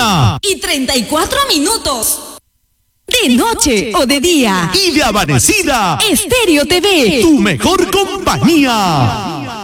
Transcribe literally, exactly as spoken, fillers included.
una y treinta y cuatro minutos. De noche o de día. Y de amanecida. Estéreo T V. Tu mejor compañía.